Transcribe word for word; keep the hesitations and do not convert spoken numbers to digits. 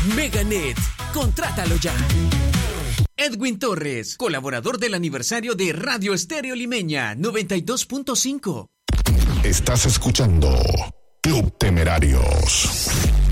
Meganet, contrátalo ya. Edwin Torres, colaborador del aniversario de Radio Estéreo Limeña noventa y dos punto cinco. Estás escuchando Club Temerarios.